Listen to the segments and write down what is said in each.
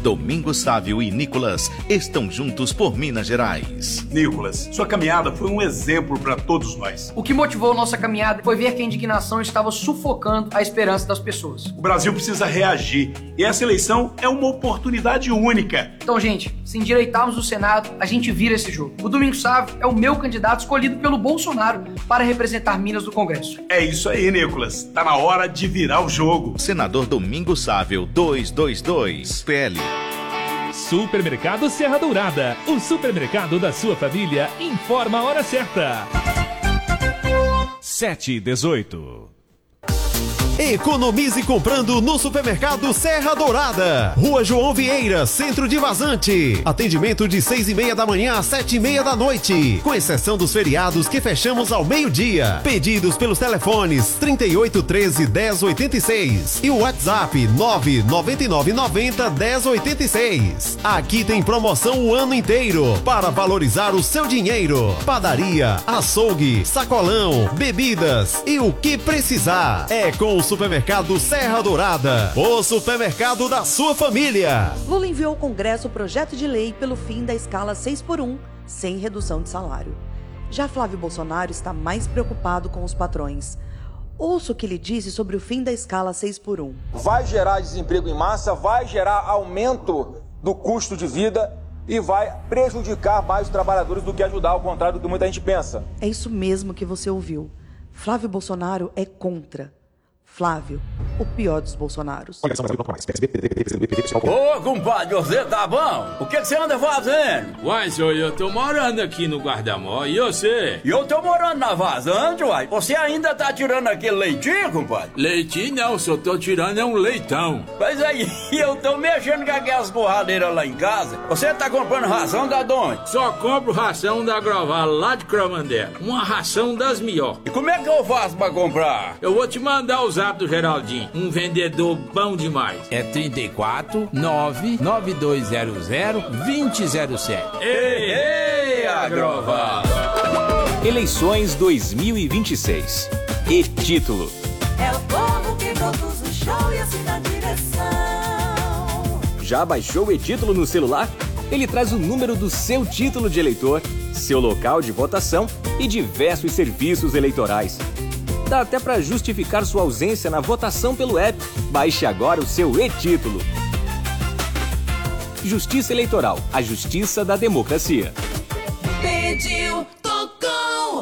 Domingos Sávio e Nicolas estão juntos por Minas Gerais. Nicolas, sua caminhada foi um exemplo para todos nós. O que motivou nossa caminhada foi ver que a indignação estava sufocando a esperança das pessoas. O Brasil precisa reagir e essa eleição é uma oportunidade única. Então, gente, se endireitarmos o Senado, a gente vira esse jogo. O Domingos Sávio é o meu candidato escolhido pelo Bolsonaro para representar Minas no Congresso. É isso aí, Nicolas. Tá na hora de virar o jogo. Senador Domingos Sávio 222, PL. Supermercado Serra Dourada, o supermercado da sua família, informa a hora certa. 7h18. Economize comprando no Supermercado Serra Dourada. Rua João Vieira, Centro de Vazante. Atendimento de 6h30 da manhã às 7h30 da noite. Com exceção dos feriados que fechamos ao meio-dia. Pedidos pelos telefones 3813-1086 e o WhatsApp 99990-1086. Aqui tem promoção o ano inteiro para valorizar o seu dinheiro. Padaria, açougue, sacolão, bebidas e o que precisar. É com o Supermercado Serra Dourada, o supermercado da sua família. Lula enviou ao Congresso o projeto de lei pelo fim da escala 6x1, sem redução de salário. Já Flávio Bolsonaro está mais preocupado com os patrões. Ouça o que ele disse sobre o fim da escala 6x1. Vai gerar desemprego em massa, vai gerar aumento do custo de vida e vai prejudicar mais os trabalhadores do que ajudar, ao contrário do que muita gente pensa. É isso mesmo que você ouviu. Flávio Bolsonaro é contra. Flávio, o pior dos Bolsonaros. Ô, compadre, você tá bom? O que você anda fazendo? Uai, senhor, eu tô morando aqui no Guarda-Mó, e você? E eu tô morando na vazante, uai. Você ainda tá tirando aquele leitinho, compadre? Leitinho não, só tô tirando é um leitão. Mas aí, eu tô mexendo com aquelas borradeiras lá em casa. Você tá comprando ração da onde? Só compro ração da Groval, lá de Cromandela. Uma ração das melhores. E como é que eu faço pra comprar? Eu vou te mandar o zap do Geraldinho, um vendedor bom demais. É 34 99200 2007. Ei, Agroval! Eleições 2026. E título: é o povo que produz o show e assim na direção. Já baixou o e-título no celular? Ele traz o número do seu título de eleitor, seu local de votação e diversos serviços eleitorais. Dá até para justificar sua ausência na votação pelo app. Baixe agora o seu e-título. Justiça Eleitoral, a justiça da democracia. Pediu, tocou.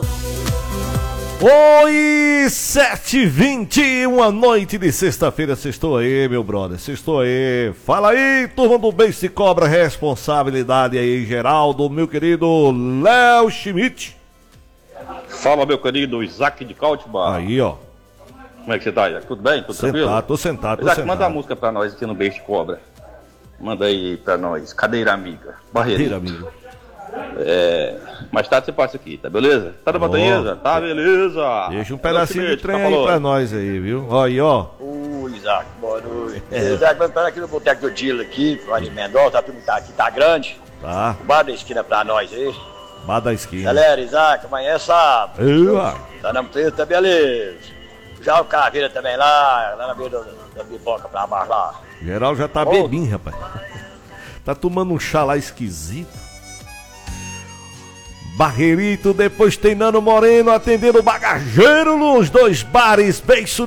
Oi, 7h20, uma noite de sexta-feira. Sextou aí, meu brother, sextou aí. Fala aí, turma do Beice Cobra, responsabilidade aí, Geraldo, meu querido Léo Schmidt. Fala, meu querido Isaac de Cautibá. Aí, ó. Como é que você tá, Isaac? Tudo bem? Tudo tranquilo? Tô sentado. Isaac, manda a música pra nós aqui no Beijo de Cobra. Manda aí pra nós. Cadeira Amiga. Barreira. Amiga. Mais tarde você passa aqui, tá beleza? Tá na batanheza? Tá beleza. Deixa um pedacinho de trem aí pra nós aí, viu? Ó, aí, ó. Isaac, boa noite. Isaac, vamos parar aqui no Boteco do Dilo aqui, Vale Mendonça, a turma tá aqui, tá grande. Tá. O bar da esquina pra nós aí. Bar da esquina. Galera, Isaac, amanhã é sábado. Tá na moteira, tá beleza. Já o Caveira também lá na beira da pipoca pra baixo lá. Geral já tá bebinho, rapaz. Tá tomando um chá lá esquisito. Barreirito, depois tem Nano Moreno atendendo o bagageiro nos dois bares. Beijo